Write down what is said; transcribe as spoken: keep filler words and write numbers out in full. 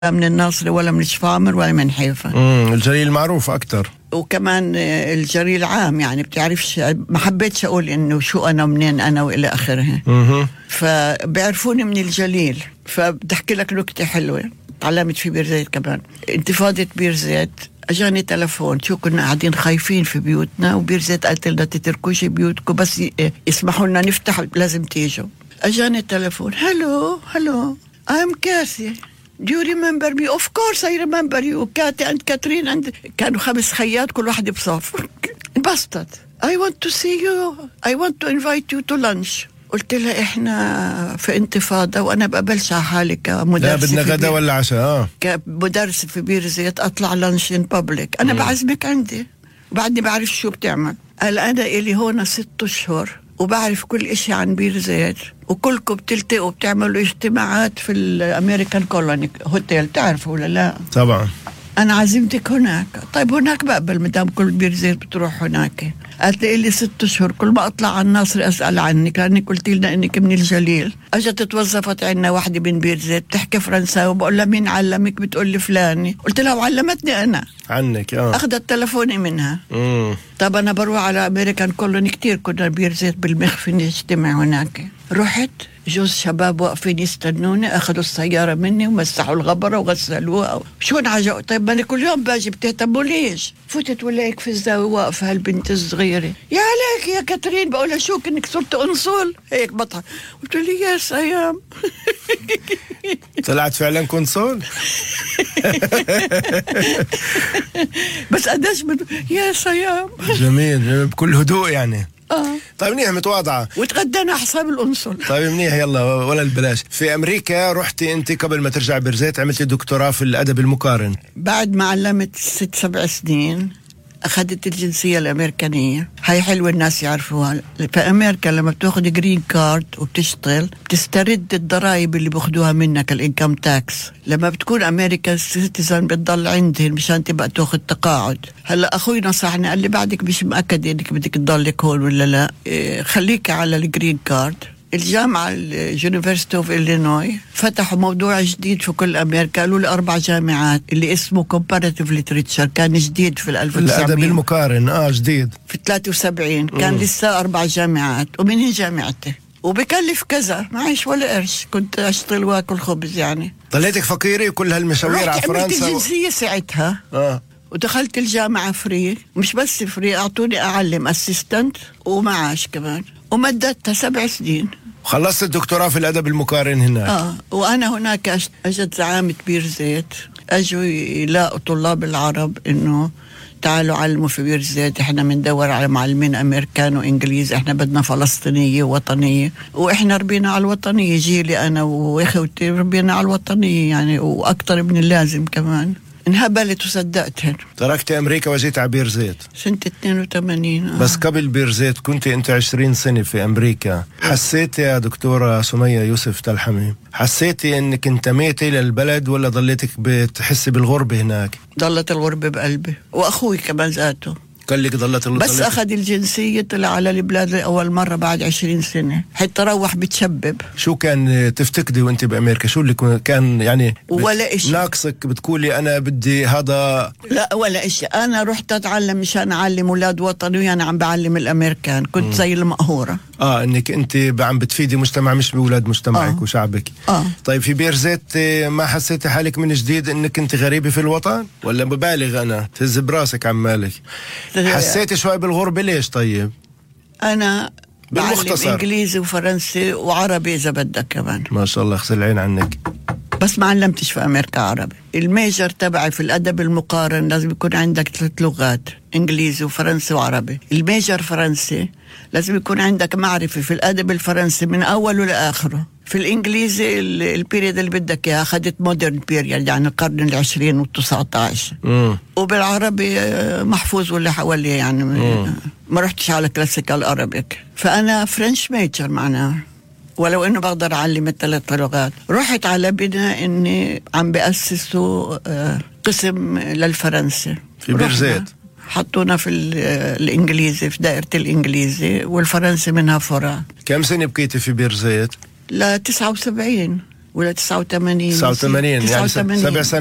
من الناصري ولا من شفامر ولا من حيفا. امم الجليل معروف أكتر، وكمان الجليل عام، يعني بتعرفش، ما حبيتش أقول إنه شو أنا منين أنا وإلى آخره. اها فبيعرفوني من الجليل. فبدي أحكي لك نكتة حلوة تعلمت في بير زيت كمان. انتفاضة بير زيت أجاني تلفون، شو كنا قاعدين خايفين في بيوتنا، وبير زيت قالت لنا تتركوش بيوتكم، بس يسمحوا لنا نفتح لازم تيجوا. أجاني تلفون، هلو هلو I'm Kathy. Do you remember me? Of course I remember you. كاتي and كاترين and كانوا خمس خيات كل واحد بصف. انبسطت. I want to see you. I want to invite you to lunch. قلت لها إحنا في انتفاضة وأنا بقبلش على حالي كمدرسة. لا بدنا غدا ولا عشاء؟ آه كمدرسة في بير زيت أطلع لانش in public. أنا م. بعزمك عندي وبعدني بعرف شو بتعمل. قال أنا إلي هون ست أشهر وبعرف كل إشي عن بير زيت، وكلكم بتلتقوا بتعملوا اجتماعات في الأمريكان كولوني هوتيل، تعرفوا ولا لا؟ طبعا. أنا عزمتك هناك. طيب هناك بقبل مدام كل بير زيت بتروح هناك. قالت لي ست أشهر كل ما أطلع على الناصر أسأل عنك لأنك قلت لنا إنك من الجليل. أجت توظفت عنا واحدة من بير زيت بتحكي فرنساوي، بقول لها مين علمك؟ بتقول لي فلاني. قلت لها وعلمتني أنا عنك. اه أخذت تلفوني منها. امم طب أنا بروح على أمريكان كولوني كتير، كنا بير زيت بالمخفى نجتمع هناك. رحت جوز شباب واقفين يستنوني، أخذوا السيارة مني ومسحوا الغبرة وغسلوها. شو انعجوا؟ طيب ما أنا كل يوم باجي بتهتموا ليش؟ فتت ولاك في الزاوية واقفة هالبنت الصغيرة، يا عليك يا كاترين. بقولها شو كنك صرت أنصل هيك بطل. قلت لي يا سيام. طلعت فعلا كونسول. بس قداش بد... يا سيام. جميل بكل هدوء يعني. آه. طيب منيح متواضعة. وتغدينا حساب الأنصل. طيب منيح يلا ولا البلاش. في أمريكا رحتي أنت قبل ما ترجع بير زيت، عملتي دكتوراه في الأدب المقارن. بعد ما علمت ست سبع سنين أخذت الجنسية الأمريكانية. هاي حلوة الناس يعرفوها. في أمريكا لما بتاخد جرين كارد وبتشتغل بتسترد الضرائب اللي بأخدوها منك، الإنكم تاكس. لما بتكون أمريكا سيتيزن بتضل عندهم مشان تبقى تاخد تقاعد. هلا أخوي نصحني قال لي بعدك مش مأكد إنك بدك تضلك هون ولا لا، إيه خليك على الجرين كارد. الجامعة اليونيفرسيتي اوف إلينوي فتحوا موضوع جديد في كل أمريكا، قالوا لي أربع جامعات اللي اسمه comparative literature، كان جديد في الألف وتسعمية. الأدب المقارن آه جديد في ثلاثة وسبعين كان لسه أربع جامعات ومنهن جامعتي، وبكلف كذا معيش ولا قرش، كنت أشتغل واكل خبز يعني. ضليتك فقيرة وكل هالمشاوير على فرنسا. رحت عملت الجنسية و... ساعتها آه. ودخلت الجامعة فري، مش بس فري، أعطوني أعلم أسيستنت ومعاش كمان، ومدتها سبع سنين. خلصت الدكتوراه في الأدب المقارن هناك. آه وأنا هناك أجت زعامة بير زيت، أجوا يلاقوا طلاب العرب إنه تعالوا علموا في بير زيت، إحنا بندور على معلمين أمريكان وإنجليز، إحنا بدنا فلسطينية وطنية، وإحنا ربينا على الوطنية، جيلي أنا وإخوتي ربينا على الوطنية يعني، وأكتر من اللازم كمان. انهبلت وصدقتهن. تركت أمريكا وجيت على بير زيت سنة اثنين وثمانين. آه. بس قبل بير زيت كنت أنت عشرين سنة في أمريكا. حسيتي يا دكتورة سمية يوسف تلحمي، حسيتي أنك انتميتي للبلد ولا ضليتك بتحسي بالغربة هناك؟ ضلت الغربة بقلبي، وأخوي كمان ذاته قال لك ضلت بس ضلت. أخذ الجنسية طلع على البلاد أول مرة بعد عشرين سنة، حتى روح بتشبب. شو كان تفتقدي وانت بأمريكا؟ شو اللي كان يعني ولا إشي ناقصك بتقولي أنا بدي هذا؟ لا ولا إشي. أنا رحت أتعلم مشان أعلم أولاد وطني، وأنا عم بعلم الأمريكان، كنت م. زي المقهورة. آه إنك أنت عم بتفيدي مجتمع مش بأولاد مجتمعك. آه. وشعبك. آه. طيب في بير زيت ما حسيتي حالك من جديد إنك أنت غريبة في الوطن؟ ولا ببالغ أنا تهز براسك عمالك؟ حسيتي شوي بالغربة ليش؟ طيب أنا بعلم إنجليزي وفرنسي وعربي إذا بدك كمان. ما شاء الله اغسل العين عنك. بس ما علمتش في أمريكا عربي. الميجر تبعي في الأدب المقارن لازم يكون عندك ثلاث لغات، إنجليزي وفرنسي وعربي. الميجر فرنسي لازم يكون عندك معرفة في الأدب الفرنسي من أوله لآخره. في الإنجليزي البيريد اللي بدك إياها أخذت مودرن بيريد يعني القرن العشرين والتسعة عشر. وبالعربي محفوظ واللي حواليه يعني. مم. ما رحتش على كلاسيكال أرابيك. فأنا فرنش ميجر معناه، ولو إنه بقدر أعلم الثلاث لغات. رحت على بنا إني عم بأسسوا قسم للفرنسي في بير زيت. حطونا في الإنجليزي في دائرة الإنجليزي، والفرنسي منها فرع. كم سنة بقيتي في بير زيت؟ لا تسعة وسبعين. ولا تسعة وثمانين تسعة وثمانين يعني سبع سنوات